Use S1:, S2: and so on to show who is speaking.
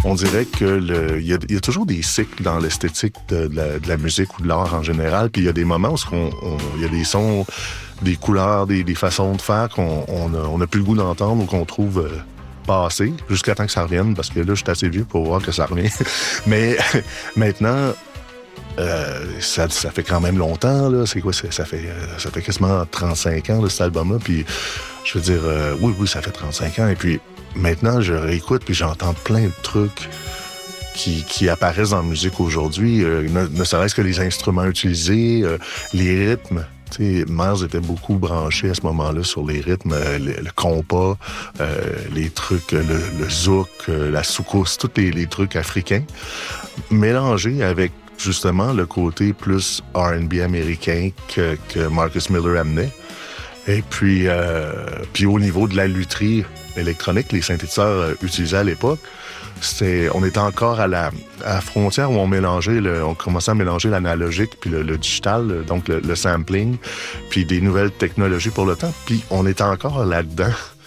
S1: on dirait que il y a toujours des cycles dans l'esthétique de la musique ou de l'art en général. Puis il y a des moments où il y a des sons, des couleurs, des façons de faire qu'on a plus le goût d'entendre ou qu'on trouve passer jusqu'à temps que ça revienne, parce que là, je suis assez vieux pour voir que ça revient. Mais maintenant, ça fait quand même longtemps, là. C'est quoi? Ça fait quasiment 35 ans, là, cet album-là. Puis, je veux dire, oui, ça fait 35 ans. Et puis, maintenant, je réécoute, puis j'entends plein de trucs qui apparaissent dans la musique aujourd'hui. Ne serait-ce que les instruments utilisés, les rythmes. Tu sais, Miles était beaucoup branché à ce moment-là sur les rythmes, le compas, les trucs, le zouk, la soukous, tous les trucs africains, mélangés avec justement le côté plus R&B américain que Marcus Miller amenait. Et puis au niveau de la lutherie électronique, les synthétiseurs utilisés à l'époque, on était encore à la frontière où on commençait à mélanger l'analogique puis le digital, donc le sampling, puis des nouvelles technologies pour le temps. Puis on était encore là-dedans.